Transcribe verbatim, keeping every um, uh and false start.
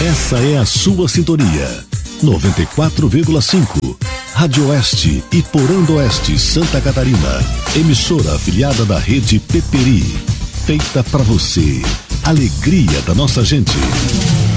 Essa é a sua sintonia. noventa e quatro vírgula cinco. Rádio Oeste, Iporã do Oeste, Santa Catarina. Emissora afiliada da rede Peperi. Feita pra você. Alegria da nossa gente.